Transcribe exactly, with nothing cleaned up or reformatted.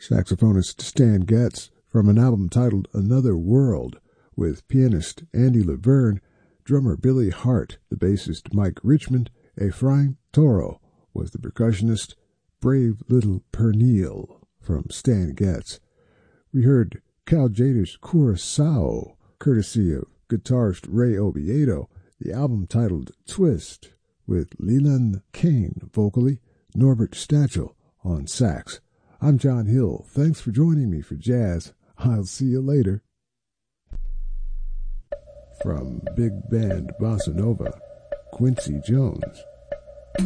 Saxophonist Stan Getz from an album titled Another World with pianist Andy Laverne, drummer Billy Hart, the bassist Mike Richmond, Efrain Toro was the percussionist, Brave Little Pernille from Stan Getz. We heard Cal Tjader's Curacao, courtesy of guitarist Ray Oviedo, the album titled Twist with Leland Kane vocally, Norbert Stachel on sax. I'm John Hill. Thanks for joining me for Jazz. I'll see you later. From Big Band Bossa Nova, Quincy Jones.